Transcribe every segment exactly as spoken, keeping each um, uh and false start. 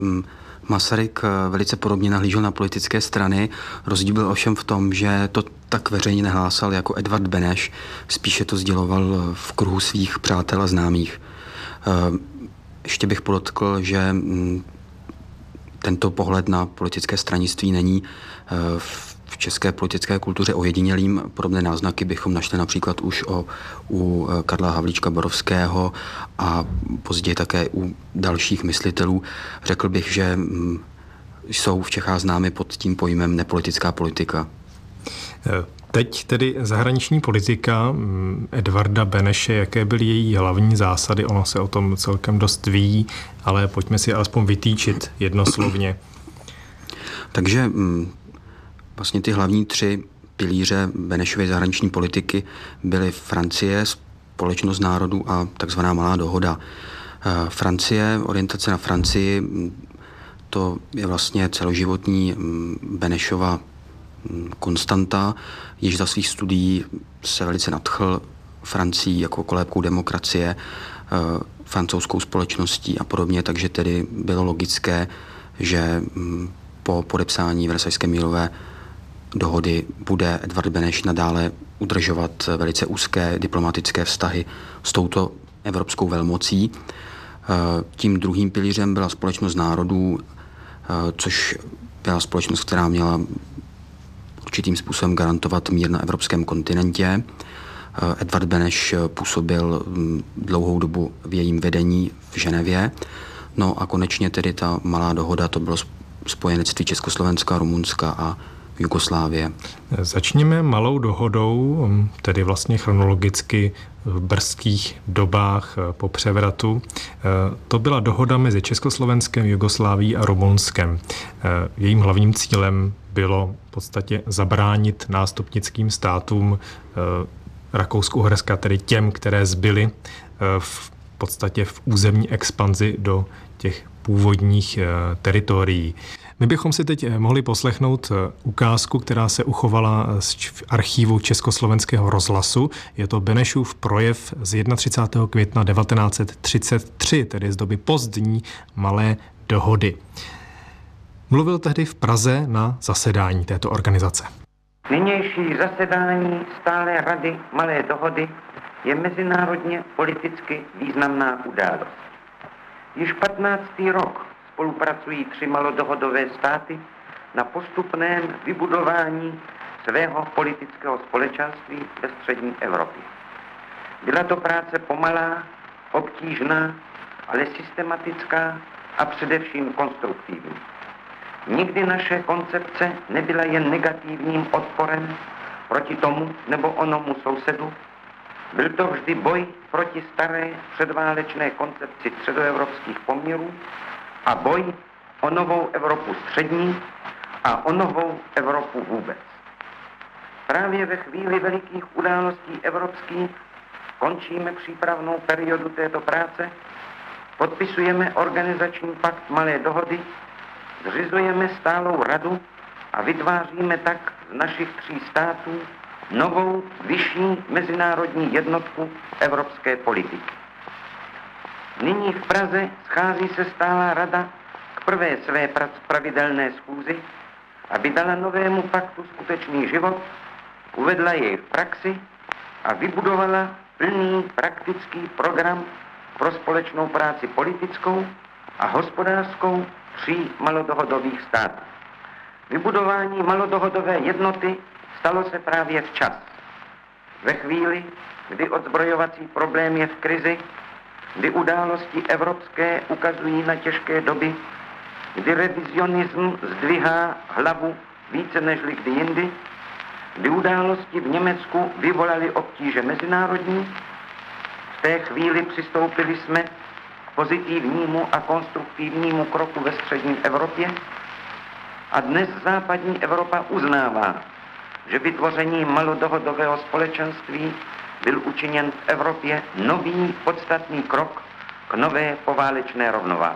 Masaryk velice podobně nahlížel na politické strany. Rozdíl byl ovšem v tom, že to tak veřejně nehlásal jako Edvard Beneš, spíše to sděloval v kruhu svých přátel a známých. Ještě bych podotkl, že tento pohled na politické stranictví není v české politické kultuře ojedinělým. Podobné náznaky bychom našli například už o, u Karla Havlíčka Borovského a později také u dalších myslitelů. Řekl bych, že jsou v Čechách známy pod tím pojmem nepolitická politika. Teď tedy zahraniční politika Edvarda Beneše, jaké byly její hlavní zásady, ono se o tom celkem dost ví, ale pojďme si alespoň vytýčit jednoslovně. Takže vlastně ty hlavní tři pilíře Benešovy zahraniční politiky byly Francie, společnost národů a takzvaná malá dohoda. Francie, orientace na Francii, to je vlastně celoživotní Benešova konstanta. Již za svých studií se velice nadchl Francií jako kolébkou demokracie, francouzskou společností a podobně, takže tedy bylo logické, že po podepsání Versajské mírové dohody bude Edvard Beneš nadále udržovat velice úzké diplomatické vztahy s touto evropskou velmocí. Tím druhým pilířem byla společnost národů, což byla společnost, která měla určitým způsobem garantovat mír na evropském kontinentě. Edvard Beneš působil dlouhou dobu v jejím vedení v Ženevě. No a konečně tedy ta malá dohoda, to bylo spojenectví Československa, Rumunska a Jugoslávie. Začněme malou dohodou, tedy vlastně chronologicky v brzkých dobách po převratu. To byla dohoda mezi Československem, Jugoslávií a Rumunskem. Jejím hlavním cílem bylo v podstatě zabránit nástupnickým státům Rakousko-Uherska, tedy těm, které zbyly v podstatě v územní expanzi do těch původních teritorií. My bychom si teď mohli poslechnout ukázku, která se uchovala z archívu Československého rozhlasu. Je to Benešův projev z třicátého prvního května devatenáct set třicet tři, tedy z doby pozdní malé dohody. Mluvil tehdy v Praze na zasedání této organizace. Nynější zasedání Stálé rady malé dohody je mezinárodně politicky významná událost. Již patnáctý rok spolupracují tři malodohodové státy na postupném vybudování svého politického společenství ve střední Evropě. Byla to práce pomalá, obtížná, ale systematická a především konstruktivní. Nikdy naše koncepce nebyla jen negativním odporem proti tomu nebo onomu sousedu. Byl to vždy boj proti staré předválečné koncepci středoevropských poměrů a boj o novou Evropu střední a o novou Evropu vůbec. Právě ve chvíli velikých událostí evropských končíme přípravnou periodu této práce, podpisujeme organizační pakt malé dohody, zřizujeme stálou radu a vytváříme tak z našich tří států novou, vyšší mezinárodní jednotku evropské politiky. Nyní v Praze schází se stálá rada k prvé své pravidelné schůzi, aby dala novému paktu skutečný život, uvedla jej v praxi a vybudovala plný praktický program pro společnou práci politickou a hospodářskou tří malodohodových států. Vybudování malodohodové jednoty stalo se právě včas. Ve chvíli, kdy odzbrojovací problém je v krizi, kdy události evropské ukazují na těžké doby, kdy revizionism zdvihá hlavu více než kdy jindy, kdy události v Německu vyvolaly obtíže mezinárodní, v té chvíli přistoupili jsme k pozitivnímu a konstruktivnímu kroku ve střední Evropě a dnes západní Evropa uznává, že vytvoření malodohodového společenství byl učiněn v Evropě nový podstatný krok k nové poválečné rovnováze.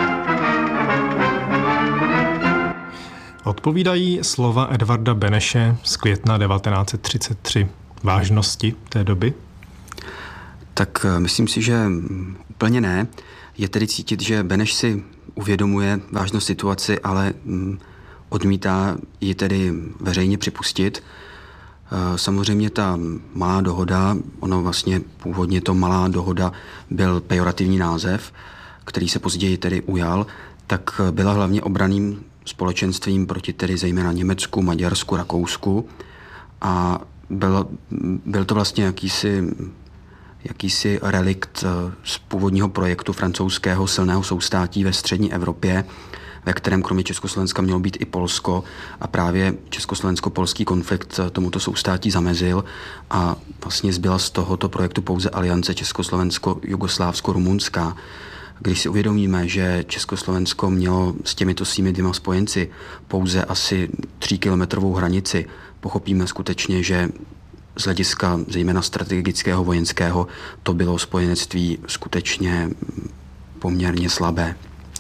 Odpovídají slova Edvarda Beneše z května devatenáct set třicet tři vážnosti té doby? Tak myslím si, že úplně ne. Je tedy cítit, že Beneš si uvědomuje vážnou situaci, ale odmítá ji tedy veřejně připustit. Samozřejmě ta malá dohoda, ono vlastně původně to malá dohoda byl pejorativní název, který se později tedy ujal, tak byla hlavně obraným společenstvím proti tedy zejména Německu, Maďarsku, Rakousku a byl, byl to vlastně jakýsi, jakýsi relikt z původního projektu francouzského silného soustátí ve střední Evropě, ve kterém kromě Československa mělo být i Polsko a právě československo-polský konflikt tomuto soustátí zamezil a vlastně zbyla z tohoto projektu pouze aliance Československo-Jugoslávsko-Rumunská. Když si uvědomíme, že Československo mělo s těmito svými dvěma spojenci pouze asi tříkilometrovou hranici, pochopíme skutečně, že z hlediska zejména strategického vojenského to bylo spojenectví skutečně poměrně slabé.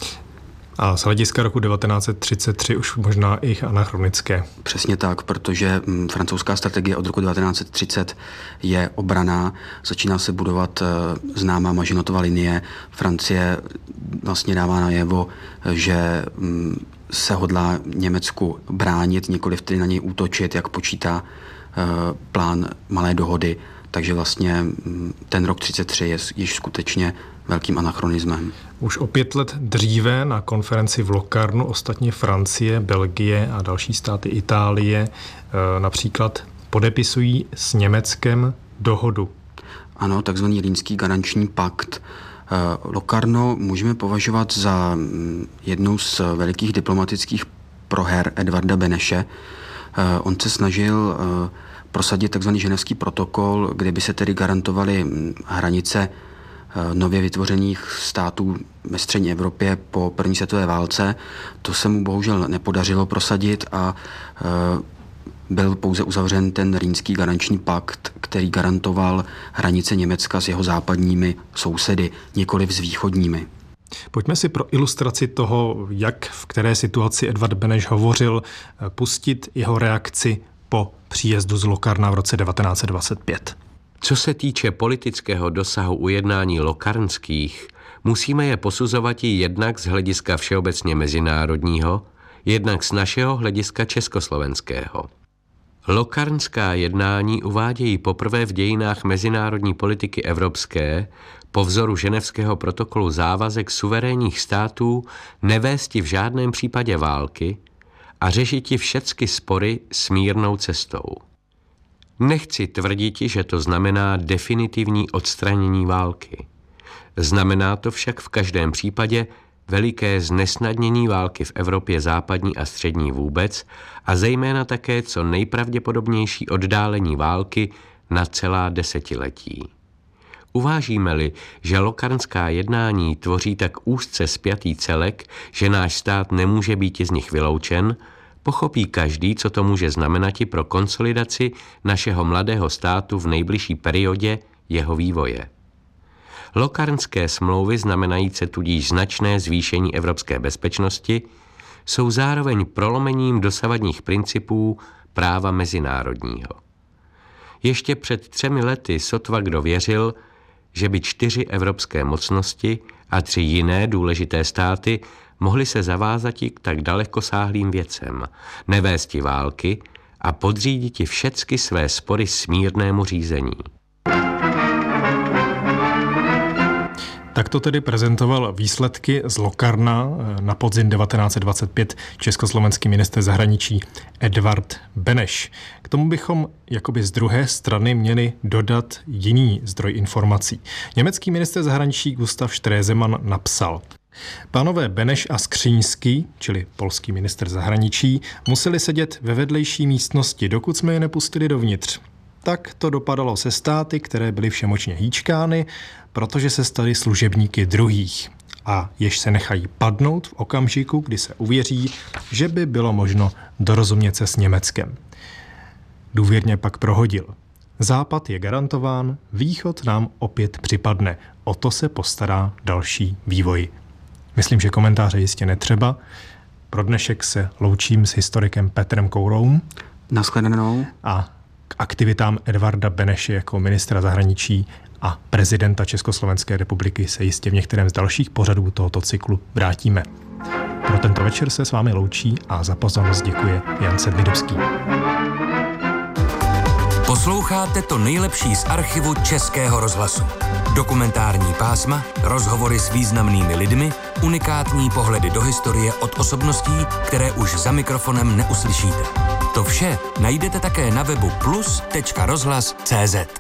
A z hlediska roku devatenáct set třicet tři už možná i anachronické. Přesně tak, protože francouzská strategie od roku devatenáct set třicet je obraná, začíná se budovat známá Maginotova linie. Francie vlastně dává najevo, že se hodlá Německu bránit, nikoliv tedy na něj útočit, jak počítá plán malé dohody. Takže vlastně ten rok třicet tři je již skutečně velkým anachronismem. Už o pět let dříve na konferenci v Locarnu ostatně Francie, Belgie a další státy Itálie například podepisují s Německem dohodu. Ano, takzvaný Rýnský garanční pakt. Locarno můžeme považovat za jednu z velikých diplomatických proher Edvarda Beneše. On se snažil prosadit takzvaný ženevský protokol, kde by se tedy garantovaly hranice nově vytvořených států ve střední Evropě po první světové válce. To se mu bohužel nepodařilo prosadit a byl pouze uzavřen ten Rýnský garanční pakt, který garantoval hranice Německa s jeho západními sousedy, nikoliv s východními. Pojďme si pro ilustraci toho, jak v které situaci Edvard Beneš hovořil, pustit jeho reakci po příjezdu z Locarna v roce devatenáct set dvacet pět. Co se týče politického dosahu ujednání lokarnských, musíme je posuzovat i jednak z hlediska všeobecně mezinárodního, jednak z našeho hlediska československého. Lokarnská jednání uvádějí poprvé v dějinách mezinárodní politiky evropské po vzoru ženevského protokolu závazek suverénních států nevésti v žádném případě války a řešiti všecky spory smírnou cestou. Nechci tvrditi, že to znamená definitivní odstranění války. Znamená to však v každém případě veliké znesnadnění války v Evropě západní a střední vůbec a zejména také co nejpravděpodobnější oddálení války na celá desetiletí. Uvážíme-li, že lokarnská jednání tvoří tak úzce spjatý celek, že náš stát nemůže být z nich vyloučen, pochopí každý, co to může znamenat i pro konsolidaci našeho mladého státu v nejbližší periodě jeho vývoje. Lokarnské smlouvy, znamenající tudíž značné zvýšení evropské bezpečnosti, jsou zároveň prolomením dosavadních principů práva mezinárodního. Ještě před třemi lety sotva kdo věřil, že by čtyři evropské mocnosti a tři jiné důležité státy mohli se zavázati k tak dalekosáhlým věcem, nevésti války a podříditi všecky své spory smírnému řízení. Tak to tedy prezentoval výsledky z Locarna na podzim devatenáct set dvacet pět československý ministr zahraničí Edvard Beneš. K tomu bychom jakoby z druhé strany měli dodat jiný zdroj informací. Německý ministr zahraničí Gustav Stresemann napsal: Pánové Beneš a Skříňský, čili polský ministr zahraničí, museli sedět ve vedlejší místnosti, dokud jsme je nepustili dovnitř. Tak to dopadalo se státy, které byly všemočně hýčkány, protože se staly služebníky druhých a jež se nechají padnout v okamžiku, kdy se uvěří, že by bylo možno dorozumět se s Německem. Důvěrně pak prohodil. Západ je garantován, východ nám opět připadne. O to se postará další vývoj. Myslím, že komentáře jistě netřeba. Pro dnešek se loučím s historikem Petrem Kourou. Naschledanou. A k aktivitám Edvarda Beneše jako ministra zahraničí a prezidenta Československé republiky se jistě v některém z dalších pořadů tohoto cyklu vrátíme. Pro tento večer se s vámi loučí a za pozornost děkuje Jan Sedmidubský. Posloucháte to nejlepší z archivu Českého rozhlasu. Dokumentární pásma, rozhovory s významnými lidmi, unikátní pohledy do historie od osobností, které už za mikrofonem neuslyšíte. To vše najdete také na webu plus tečka rozhlas tečka cé zet.